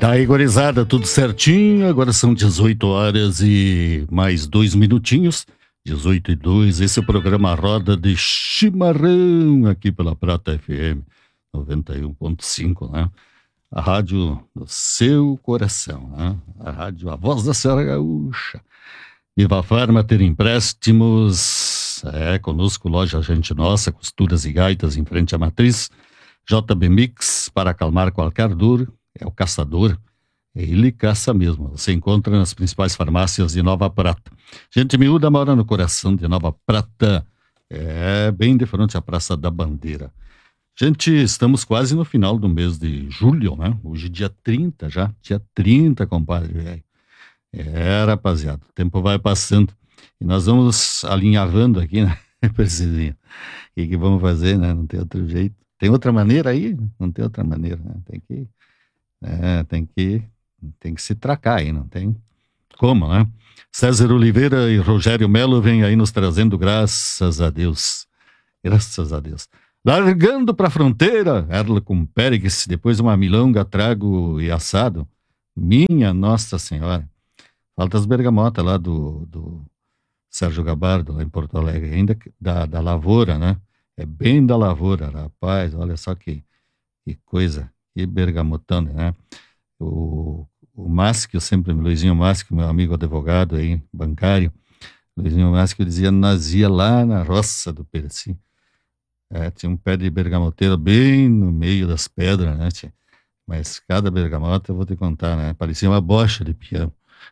Daí, gurizada, tudo certinho. Agora são 18 horas e mais 2 minutinhos. 18 e 2. Esse é o programa Roda de Chimarrão, aqui pela Prata FM 91.5, né? A rádio do seu coração, né? A rádio A Voz da Serra Gaúcha. Viva Farma, ter empréstimos. Conosco, loja Gente Nossa, costuras e gaitas em frente à matriz. JB Mix, para acalmar qualquer dor. É o caçador, ele caça mesmo. Você encontra nas principais farmácias de Nova Prata. Gente miúda mora no coração de Nova Prata, bem de frente à Praça da Bandeira. Gente, estamos quase no final do mês de julho, né? Hoje dia 30 já, dia 30, compadre. Rapaziada, o tempo vai passando e nós vamos alinhavando aqui, né, precisinho. O que vamos fazer, né? Não tem outro jeito. Tem outra maneira aí? Não tem outra maneira, né? Tem que se tracar aí, não tem como, né? César Oliveira e Rogério Melo vêm aí nos trazendo, graças a Deus. Graças a Deus. Largando pra fronteira, Erla com Pérez, depois uma milonga, trago e assado. Minha Nossa Senhora. Falta as bergamotas lá do Sérgio Gabardo, lá em Porto Alegre, ainda da lavoura, né? É bem da lavoura, rapaz, olha só que coisa. E bergamotando, né? O Maschi, Luizinho Maschi, meu amigo advogado aí, bancário, Luizinho Maschi dizia, nazia lá na roça do Percy. Tinha um pé de bergamoteira bem no meio das pedras, né? Mas cada bergamota, eu vou te contar, né? Parecia uma bocha de peão.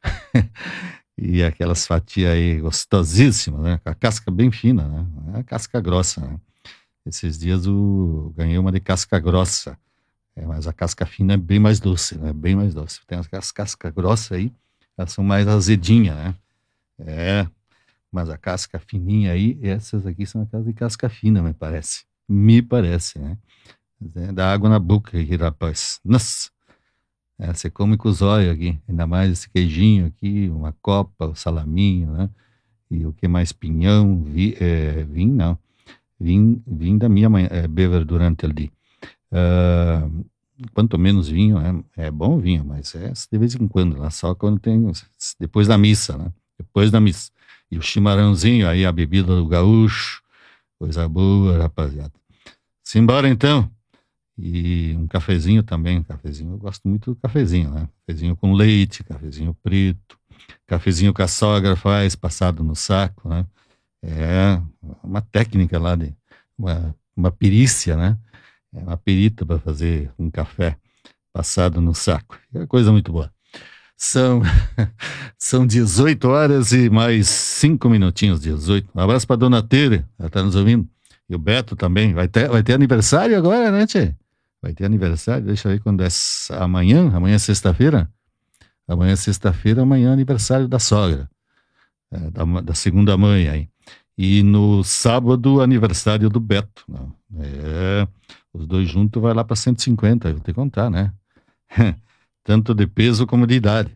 E aquelas fatias aí gostosíssimas, né? Com a casca bem fina, né? A casca grossa, né? Esses dias eu ganhei uma de casca grossa. Mas a casca fina é bem mais doce, né? Bem mais doce. Tem as cascas grossas aí, elas são mais azedinhas, né? Mas a casca fininha aí, essas aqui são aquelas de casca fina, me parece. Me parece, né? Dá água na boca aqui, rapaz. Nossa! Você come com os olhos aqui, ainda mais esse queijinho aqui, uma copa, o salaminho, né? E o que mais? Pinhão, vinho não. Vinho da minha mãe, beber durante o dia. Quanto menos vinho, né? É bom vinho, mas de vez em quando, lá só quando tem, depois da missa, né? Depois da missa. E o chimarrãozinho, aí a bebida do gaúcho, coisa boa, rapaziada. Simbora então. E um cafezinho também, eu gosto muito do cafezinho, né? Cafezinho com leite, cafezinho preto, cafezinho que a sogra faz, passado no saco, né? É uma técnica lá, uma perícia, né? É uma perita para fazer um café passado no saco. É coisa muito boa. São 18 horas e mais 5 minutinhos, 18. Um abraço para dona Tere, ela está nos ouvindo. E o Beto também. Vai ter aniversário agora, né, tchê? Vai ter aniversário, deixa eu ver quando é amanhã. Amanhã é sexta-feira? Amanhã é sexta-feira, amanhã é aniversário da sogra. Da segunda mãe aí. E no sábado, aniversário do Beto. Os dois juntos vai lá para 150, eu vou te contar, né? Tanto de peso como de idade.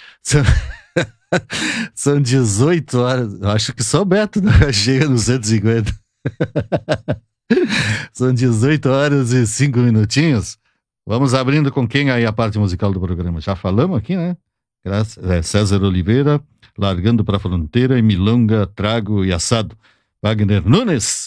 São 18 horas, eu acho que só o Beto chega nos 150. São 18 horas e 5 minutinhos. Vamos abrindo com quem aí a parte musical do programa? Já falamos aqui, né? César Oliveira, Largando para a Fronteira e Milonga, Trago e Assado. Wagner Nunes.